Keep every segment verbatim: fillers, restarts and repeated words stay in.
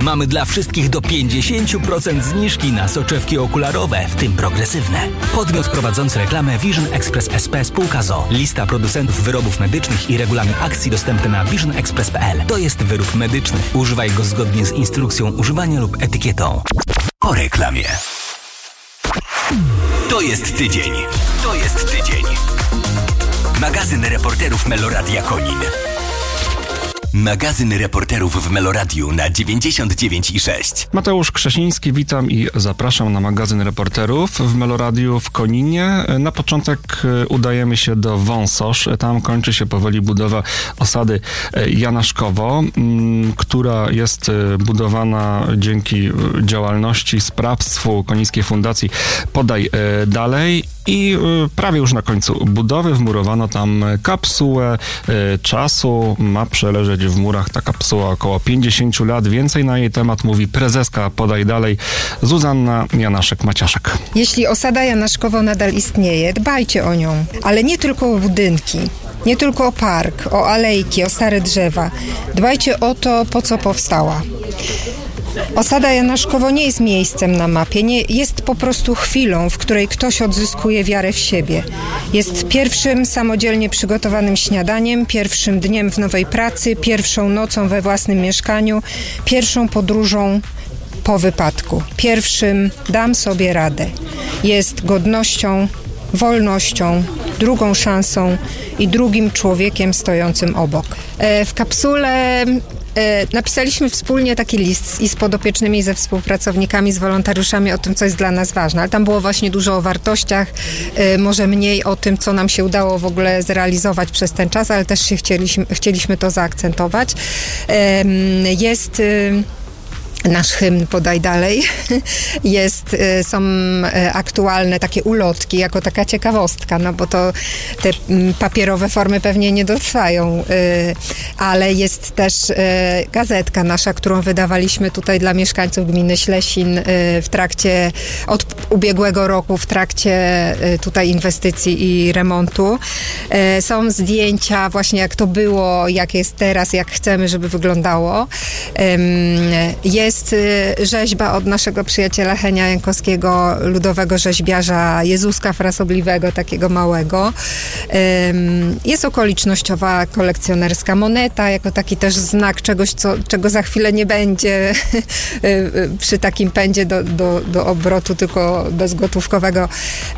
Mamy dla wszystkich do pięćdziesiąt procent zniżki na soczewki okularowe, w tym progresywne. Podmiot prowadzący reklamę Vision Express S P Spółka z o o. Lista producentów wyrobów medycznych i regulamin akcji dostępny na vision express kropka p l. To jest wyrób medyczny. Używaj go zgodnie z instrukcją używania lub etykietą. Po reklamie. To jest tydzień. To jest tydzień. Magazyn reporterów Meloradia Konin. Magazyn reporterów w Meloradiu na dziewięćdziesiąt dziewięć i sześć. Mateusz Krzesiński, witam i zapraszam na magazyn reporterów w Meloradiu w Koninie. Na początek udajemy się do Wąsosz. Tam kończy się powoli budowa osady Janaszkowo, która jest budowana dzięki działalności, sprawstwu Konińskiej Fundacji Podaj Dalej. I prawie już na końcu budowy wmurowano tam kapsułę czasu. Ma przeleżeć w murach ta kapsuła około pięćdziesiąt lat. Więcej na jej temat mówi prezeska Podaj Dalej Zuzanna Janaszek-Maciaszek. Jeśli osada Janaszkowo nadal istnieje, dbajcie o nią, ale nie tylko o budynki. Nie tylko o park, o alejki, o stare drzewa. Dbajcie o to, po co powstała. Osada Janaszkowo nie jest miejscem na mapie, nie, jest po prostu chwilą, w której ktoś odzyskuje wiarę w siebie. Jest pierwszym samodzielnie przygotowanym śniadaniem, pierwszym dniem w nowej pracy, pierwszą nocą we własnym mieszkaniu, pierwszą podróżą po wypadku. Pierwszym dam sobie radę. Jest godnością, wolnością, drugą szansą i drugim człowiekiem stojącym obok. E, w kapsule napisaliśmy wspólnie taki list i z podopiecznymi, ze współpracownikami, z wolontariuszami o tym, co jest dla nas ważne. Ale tam było właśnie dużo o wartościach, może mniej o tym, co nam się udało w ogóle zrealizować przez ten czas, ale też się chcieliśmy, chcieliśmy to zaakcentować. Jest nasz hymn Podaj Dalej. Jest, są aktualne takie ulotki, jako taka ciekawostka, no bo to te papierowe formy pewnie nie dotrwają, ale jest też gazetka nasza, którą wydawaliśmy tutaj dla mieszkańców gminy Ślesin w trakcie, od ubiegłego roku, w trakcie tutaj inwestycji i remontu. Są zdjęcia właśnie, jak to było, jak jest teraz, jak chcemy, żeby wyglądało. Jest Jest rzeźba od naszego przyjaciela Henia Jankowskiego, ludowego rzeźbiarza Jezuska Frasobliwego, takiego małego. Jest okolicznościowa kolekcjonerska moneta, jako taki też znak czegoś, co, czego za chwilę nie będzie przy takim pędzie do, do, do obrotu, tylko bezgotówkowego.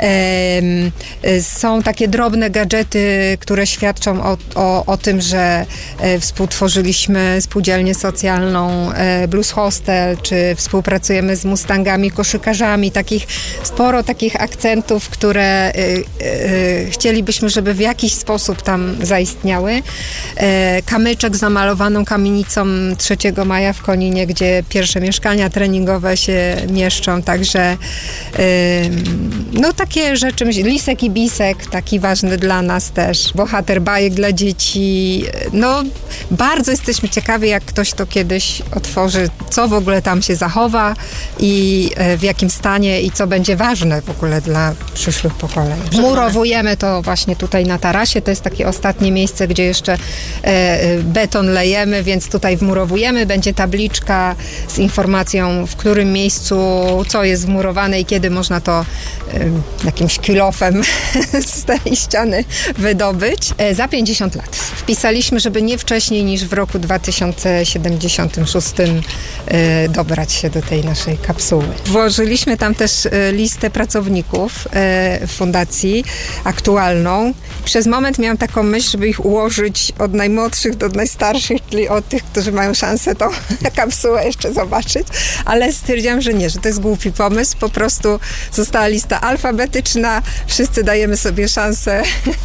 Są takie drobne gadżety, które świadczą o, o, o tym, że współtworzyliśmy spółdzielnię socjalną Blues Hostel, czy współpracujemy z Mustangami, koszykarzami, takich sporo takich akcentów, które y, y, chcielibyśmy, żeby w jakiś sposób tam zaistniały. Y, kamyczek z namalowaną kamienicą trzeciego maja w Koninie, gdzie pierwsze mieszkania treningowe się mieszczą, także y, no takie rzeczy, lisek i bisek, taki ważny dla nas też, bohater bajek dla dzieci. No bardzo jesteśmy ciekawi, jak ktoś to kiedyś otworzy, co w ogóle tam się zachowa i w jakim stanie i co będzie ważne w ogóle dla przyszłych pokoleń. Murowujemy to właśnie tutaj na tarasie, to jest takie ostatnie miejsce, gdzie jeszcze beton lejemy, więc tutaj wmurowujemy, będzie tabliczka z informacją, w którym miejscu co jest wmurowane i kiedy można to jakimś kilofem z tej ściany wydobyć. Za pięćdziesiąt lat. Wpisaliśmy, żeby nie wcześniej niż w roku dwa tysiące siedemdziesiątym szóstym dobrać się do tej naszej kapsuły. Włożyliśmy tam też listę pracowników fundacji aktualną. Przez moment miałam taką myśl, żeby ich ułożyć od najmłodszych do najstarszych, czyli od tych, którzy mają szansę tą kapsułę jeszcze zobaczyć, ale stwierdziłam, że nie, że to jest głupi pomysł. Po prostu została lista alfabetyczna, wszyscy dajemy sobie szansę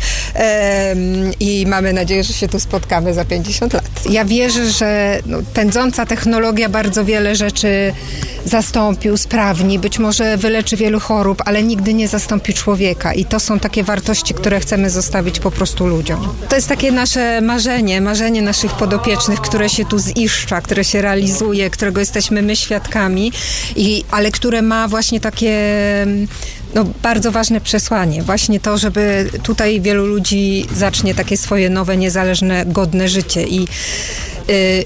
i mamy nadzieję, że się tu spotkamy za pięćdziesiąt lat. Ja wierzę, że no, pędząca technologia bardzo wiele rzeczy zastąpi, usprawni, być może wyleczy wielu chorób, ale nigdy nie zastąpi człowieka i to są takie wartości, które chcemy zostawić po prostu ludziom. To jest takie nasze marzenie, marzenie naszych podopiecznych, które się tu ziszcza, które się realizuje, którego jesteśmy my świadkami, i, ale które ma właśnie takie no, bardzo ważne przesłanie. Właśnie to, żeby tutaj wielu ludzi zacznie takie swoje nowe, niezależne, godne życie i